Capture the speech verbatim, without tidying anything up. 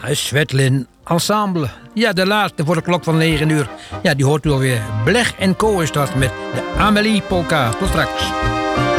het Svetlin Ensemble. Ja, de laatste voor de klok van negen uur. Ja, die hoort u alweer. Blech en Co is dat met de Amélie Polka. Tot straks.